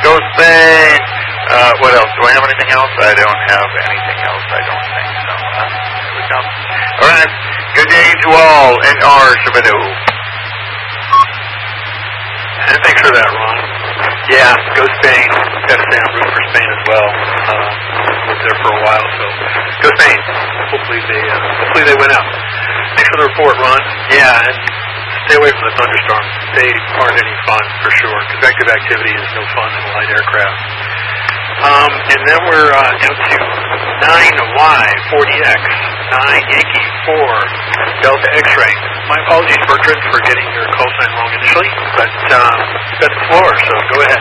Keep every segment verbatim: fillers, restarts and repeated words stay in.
Ghost Bay. Uh, what else? Do I have anything else? I don't have anything else. I don't think so. Huh? Here we come. All right. Good day to all, and R. Shabado. And thanks for that, Ron. Yeah, go Spain. Got to say I'm rooting for Spain as well. Um, lived there for a while, so go Spain. Hopefully they, uh, hopefully they win out. Thanks for the report, Ron. Yeah, and stay away from the thunderstorms. They aren't any fun for sure. Convective activity is no fun in a light aircraft. Um, and then we're uh, down to nine Y forty X, nine Yankee four Delta X-ray. My apologies, Bertrand, for getting your call sign wrong initially, but um, you've got the floor, so go ahead.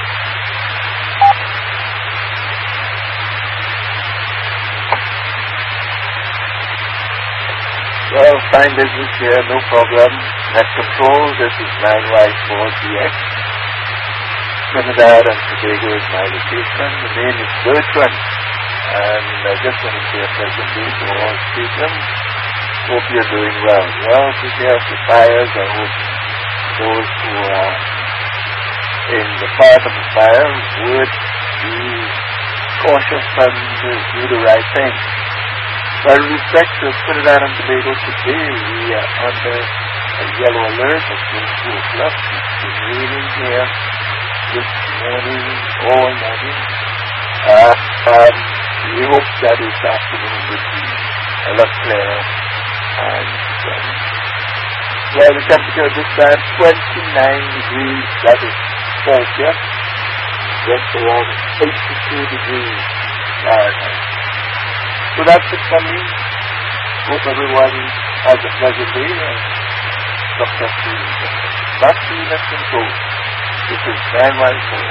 Well, fine business here, no problem. Net control, this is nine Y four D X. Trinidad and Tobago is my location. The name is Bertrand, and I just want to say a pleasant day to all students. Hope you're doing well. Well, prepare for fires. I hope those who are in the path of the fire would be cautious and do the right thing. Well, with respect to Trinidad and Tobago today, we are under a yellow alert until two o'clock. It's been raining here this morning, all morning. Uh, um, we hope that this afternoon will be a lot clearer. And, um, well, the temperature at this time, twenty-nine degrees, that is Celsius, just around eighty-two degrees Fahrenheit. So that's it from me. Hope everyone has a pleasant day and successful. Back to you, Net Control. This is nine Y four.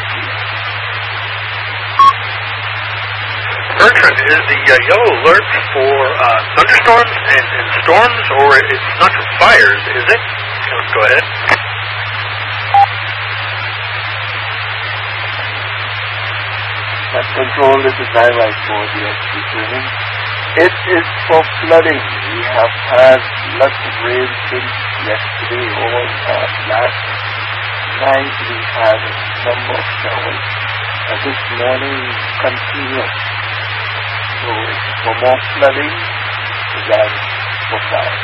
Bertrand, is the uh, yellow alert for uh, thunderstorms and, and storms, or it's not for fires, is it? Let's go ahead. Net Control, this is nine Y four, the X returning. It is for flooding. We have had lots of rain since yesterday or uh, last night. We had a number of showers. And this morning continues. So it's for more flooding than for fire.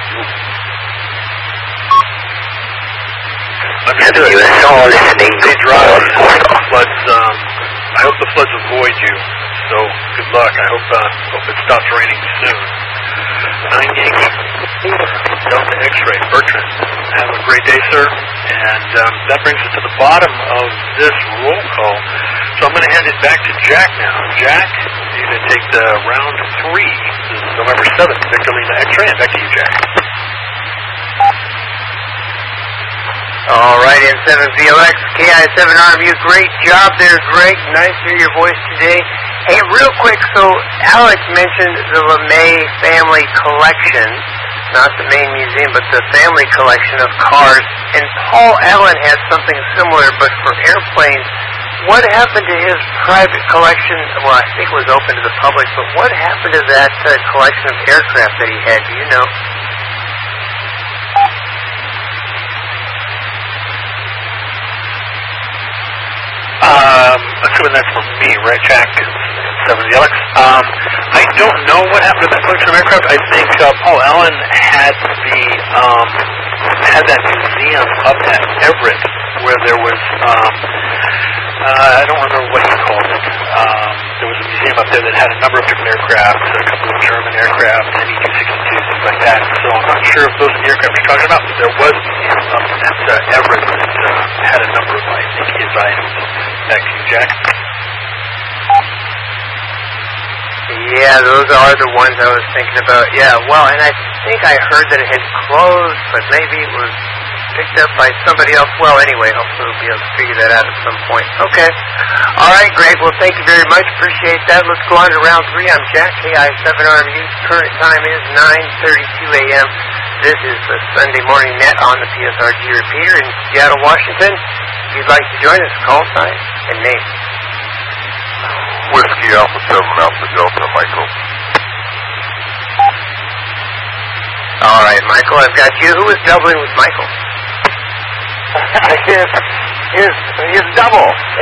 Understood. You are all listening to drought. Floods, um, I hope the floods avoid you. So good luck. I hope uh, hope it stops raining soon. Nine Yankee Delta X-ray. Bertrand, have a great day, sir. And um, that brings us to the bottom of this roll call. So I'm going to hand it back to Jack now. Jack, you're going to take the round three. This is November seventh, Victor Lima X-ray. And back to you, Jack. All right, N seven V L X, K I seven R M U, great job there, Greg. Nice to hear your voice today. Hey, real quick, so Alex mentioned the LeMay family collection, not the main museum, but the family collection of cars. And Paul Allen has something similar, but for airplanes. What happened to his private collection? Well, I think it was open to the public, but what happened to that uh, collection of aircraft that he had? Do you know? Um, assuming that's for me, right, Jack? seven V L X. Um, I don't know what happened to that collection of aircraft. I think uh, Paul Allen had the um, had that museum up at Everett, where there was um, uh, I don't remember what he called it. Um, there was a museum up there that had a number of different aircraft, a couple of German aircraft, and E two sixty-twos, things like that. So I'm not sure if those are the aircraft you're talking about, but there was a museum up at uh, Everett that uh, had a number of, I think, his items. Back to you, Jack. Yeah, those are the ones I was thinking about. Yeah, well, and I think I heard that it had closed, but maybe it was picked up by somebody else. Well, anyway, hopefully we'll be able to figure that out at some point. Okay. All right, Greg. Well, thank you very much. Appreciate that. Let's go on to round three. I'm Jack, K I seven R M U. Current time is nine thirty-two a m This is the Sunday Morning Net on the P S R G repeater in Seattle, Washington. If you'd like to join us, call sign and name. Whiskey Alpha seven Alpha Delta, Michael. All right, Michael, I've got you. Who is doubling with Michael? his, his, his double.